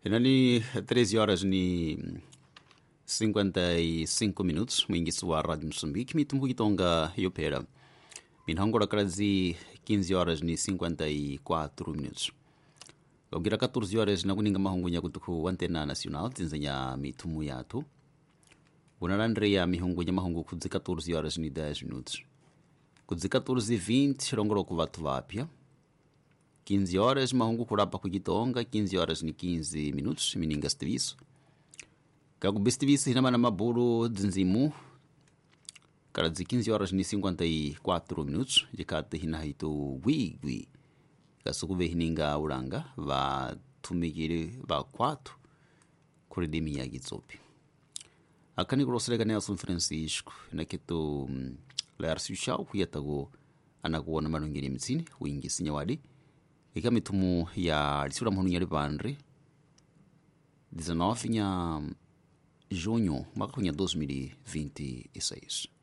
Ni 13 horas ni 55 minutos mwingisi wa Rádio Moçambique mitumbu kitonga yopera minhongora krazi 15 horas ni 54 minutos ogira 14 horas na kuninga mahungunya kutuku antena nacional tinzanya mitumu yatu unalandre ya mihungunya mahungu kudzi 14 horas ni 10 minutos kudzi 14:20 rongoro ku vatu vapya 15 horas mahungu kurapa kukitonga 15 horas ni 15 minutos mininga stiviso kakubestiviso hinama na maburu dzinzimu karadzi 15 horas ni 54 minutos jikate hina hito gwigwi kasukuve hininga uranga va tumikiri va 4 kuridimi ya gitsopi akani kurosrega Nelson Francisco naketo Laércio Chau kuyatago anakuona manongeri mitsini wingi sinyawadi ikamitumu ya lisura mhunu nyari bandre 19 nya junho mwaka 2026.